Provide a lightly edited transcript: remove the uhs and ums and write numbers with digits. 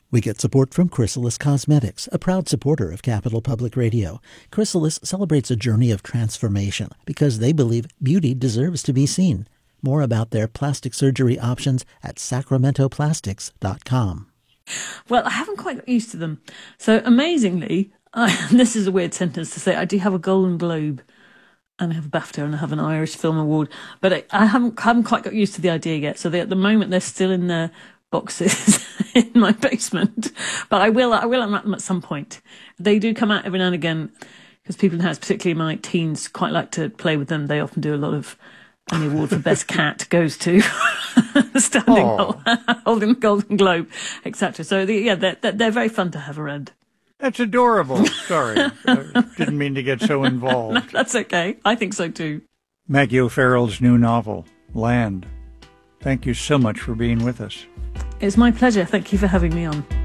We get support from Chrysalis Cosmetics, a proud supporter of Capital Public Radio. Chrysalis celebrates a journey of transformation because they believe beauty deserves to be seen. More about their plastic surgery options at sacramentoplastics.com. Well, I haven't quite got used to them. So amazingly, this is a weird sentence to say, I do have a Golden Globe and I have a BAFTA and I have an Irish Film Award, but I haven't quite got used to the idea yet. So at the moment, they're still in their boxes in my basement, but I will unwrap them at some point. They do come out every now and again because people in the house, particularly my teens, quite like to play with them. They often do a lot of, and the award for best cat goes to standing holding the Golden Globe, etc. So they're very fun to have around. That's adorable. Sorry, didn't mean to get so involved. No, that's okay. I think so too. Maggie O'Farrell's new novel, Land. Thank you so much for being with us. It's my pleasure. Thank you for having me on.